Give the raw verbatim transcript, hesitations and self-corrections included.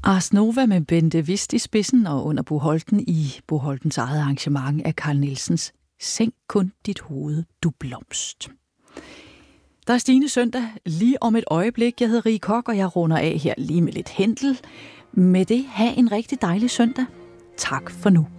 Ars Nova med Bente Vist i spidsen og under Bo Holten i Bo Holtens eget arrangement af Carl Nielsens Sænk kun dit hoved, du blomst. Der er Stine Søndag lige om et øjeblik. Jeg hedder Rie Kok, og jeg runder af her lige med lidt Händel. Med det, have en rigtig dejlig søndag. Tak for nu.